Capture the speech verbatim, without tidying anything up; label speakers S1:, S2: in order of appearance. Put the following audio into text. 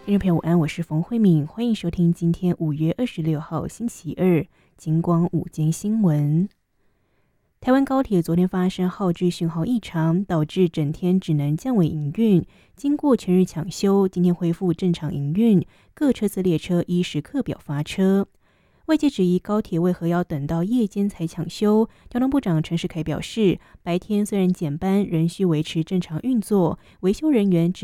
S1: 听众朋友午安，我是冯慧敏，欢迎收听今天五月二十六号星期二金光午间新闻。台湾高铁昨天发生号志讯号异常，导致整天只能降维营运。经过全日抢修，今天恢复正常营运，各车次列车依时刻表发车。外界质疑高铁为何要等到夜间才抢修，交通部长陈世凯表示，白天虽然减班，仍需维持正常运作，维修人员只